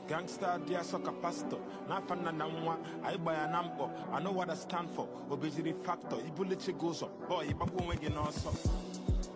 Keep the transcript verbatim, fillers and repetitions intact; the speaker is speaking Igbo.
Gangster, dear soccer pastor. Nafana namwa, I buy an ampo. I know what I stand for. Obesity factor. Ibulichi goes up. Boy, Babu Wingin also.